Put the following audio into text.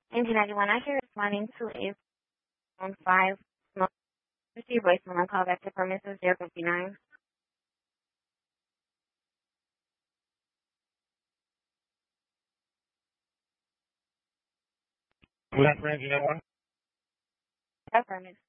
Engine 91, I should responding to a phone 5. Receive voicemail and call back to permissive 059. Was that for Engine 91? Affirmative.